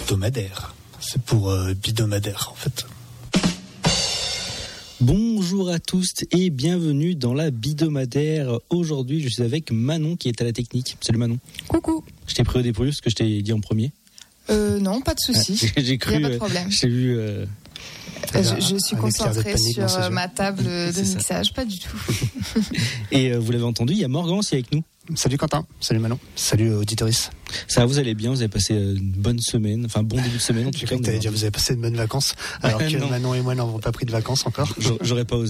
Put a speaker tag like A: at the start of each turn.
A: hebdomadaire. C'est pour bidomadaire en fait.
B: Bonjour à tous et bienvenue dans la bidomadaire. Aujourd'hui, je suis avec Manon qui est à la technique. Salut Manon.
C: Coucou.
B: Je t'ai pris au dépourvu parce que je t'ai dit en premier.
C: Non, pas de souci.
B: J'ai cru.
C: Il n'y a pas de problème.
B: J'ai vu.
C: Je suis concentrée sur ma table de mixage,
B: ça.
C: pas du tout.
B: Et vous l'avez entendu, il y a Morgan aussi avec nous.
A: Salut Quentin, salut Manon, salut auditoris.
B: Ça va, vous allez bien, vous avez passé une bonne semaine, enfin bon début de semaine en tout cas.
A: J'ai cru que t'allais dire vous avez passé de bonnes vacances, alors que Manon et moi n'avons pas pris de vacances encore.
B: J'aurais pas osé.